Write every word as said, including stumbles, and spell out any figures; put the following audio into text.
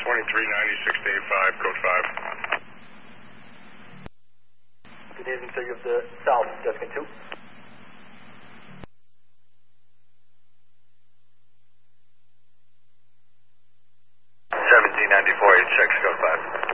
twenty-three ninety-six eighty-five, code five. Good evening, sir. You have the south, Deskin two. seventeen ninety-four eighty-six, code five.